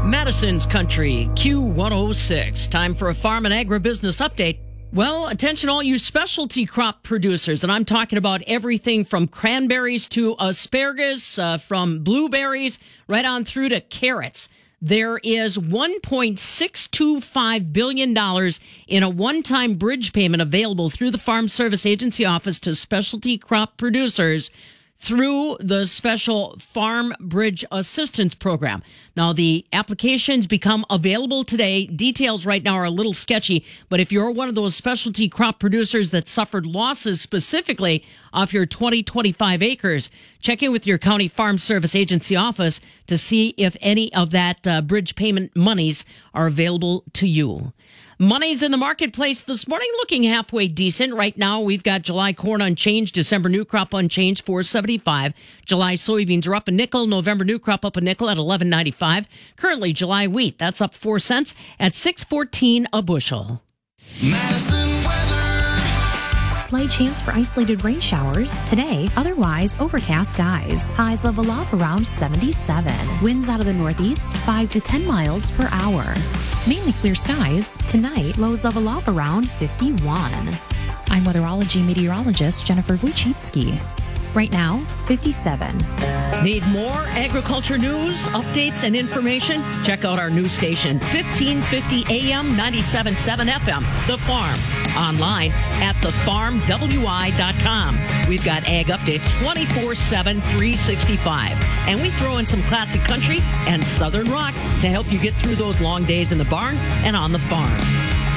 Madison's Country, Q106. Time for a farm and agribusiness update. Well, attention all you specialty crop producers, and I'm talking about everything from cranberries to asparagus, from blueberries right on through to carrots. There is $1.625 billion in a one-time bridge payment available through the Farm Service Agency Office to specialty crop producers through the Special Farm Bridge Assistance Program. Now, the applications become available today. Details right now are a little sketchy, but if you're one of those specialty crop producers that suffered losses specifically off your 20-25 acres, check in with your county farm service agency office to see if any of that bridge payment monies are available to you. Money's in the marketplace this morning looking halfway decent. Right now, we've got July corn unchanged, December new crop unchanged, $4.75. July soybeans are up a nickel, November new crop up a nickel at $11.95. Currently, July wheat, that's up 4 cents at $6.14 a bushel. Madison weather. Slight chance for isolated rain showers today, otherwise overcast skies. Highs level off around 77. Winds out of the northeast 5 to 10 miles per hour. Mainly clear skies. Tonight, lows level off around 51. I'm weatherology meteorologist Jennifer Wojcicki. Right now, 57. Need more agriculture news, updates, and information? Check out our news station, 1550 AM, 97.7 FM, The Farm. Online at thefarmwi.com. We've got ag updates 24/7, 365. And we throw in some classic country and southern rock to help you get through those long days in the barn and on the farm.